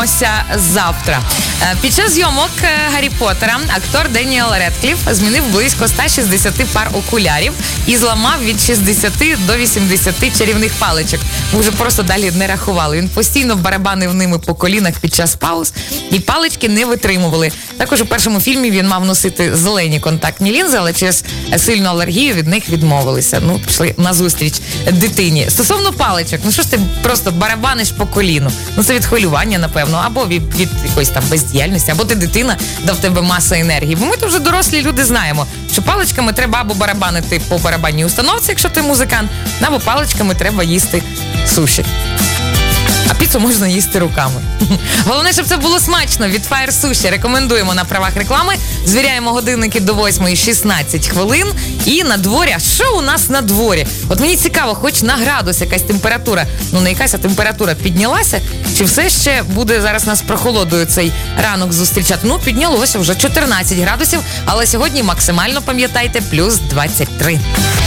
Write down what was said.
Завтра. Під час зйомок Гаррі Поттера актор Деніел Редкліф змінив близько 160 пар окулярів і зламав від 60 до 80 чарівних паличок. Ми вже просто далі не рахували. Він постійно барабанив ними по колінах під час пауз, і палички не витримували. Також у першому фільмі він мав носити зелені контактні лінзи, але через сильну алергію від них відмовилися. Ну, пішли назустріч дитині. Стосовно паличок, ну що ж ти просто барабаниш по коліну? Ну це від хвилювання, напевно, або від якоїсь там бездіяльності, або ти дитина, да в тебе маса енергії. Бо ми тут вже дорослі люди знаємо, що паличками треба або барабанити по барабанній установці, якщо ти музикант, або паличками треба їсти суші. А піцу можна їсти руками. Головне, щоб це було смачно. Від Fire Sushi рекомендуємо на правах реклами. Звіряємо годинники до 8:16 хвилин. І на дворі. А що у нас на дворі? От мені цікаво, хоч на градус якась температура. Ну, не якась, а температура піднялася? Чи все ще буде зараз нас прохолодою цей ранок зустрічати? Ну, піднялося вже 14 градусів. Але сьогодні максимально, пам'ятайте, плюс 23.